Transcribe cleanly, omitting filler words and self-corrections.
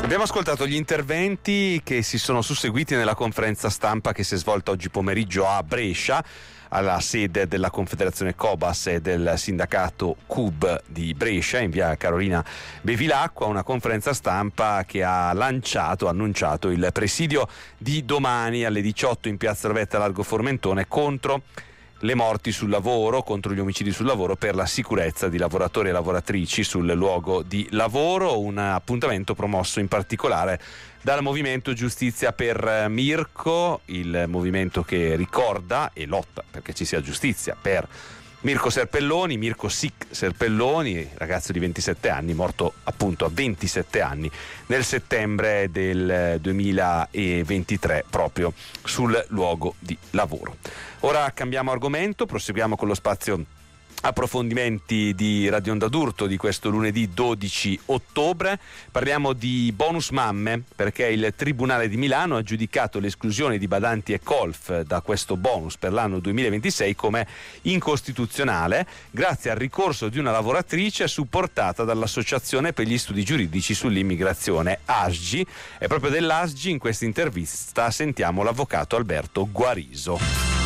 Abbiamo ascoltato gli interventi che si sono susseguiti nella conferenza stampa che si è svolta oggi pomeriggio a Brescia, alla sede della Confederazione Cobas e del sindacato CUB di Brescia, in via Carolina Bevilacqua, una conferenza stampa che ha annunciato il presidio di domani alle 18 in piazza Rovetta Largo Formentone contro le morti sul lavoro, contro gli omicidi sul lavoro, per la sicurezza di lavoratori e lavoratrici sul luogo di lavoro, un appuntamento promosso in particolare dal Movimento Giustizia per Mirko, il movimento che ricorda e lotta perché ci sia giustizia per Mirko Sic Serpelloni, ragazzo di 27 anni, morto appunto a 27 anni nel settembre del 2023 proprio sul luogo di lavoro. Ora cambiamo argomento, proseguiamo con lo spazio approfondimenti di Radio Onda d'Urto di questo lunedì 12 ottobre. Parliamo di bonus mamme perché il Tribunale di Milano ha giudicato l'esclusione di badanti e colf da questo bonus per l'anno 2026 come incostituzionale grazie al ricorso di una lavoratrice supportata dall'Associazione per gli Studi Giuridici sull'Immigrazione, ASGI. E proprio dell'ASGI in questa intervista sentiamo l'avvocato Alberto Guariso.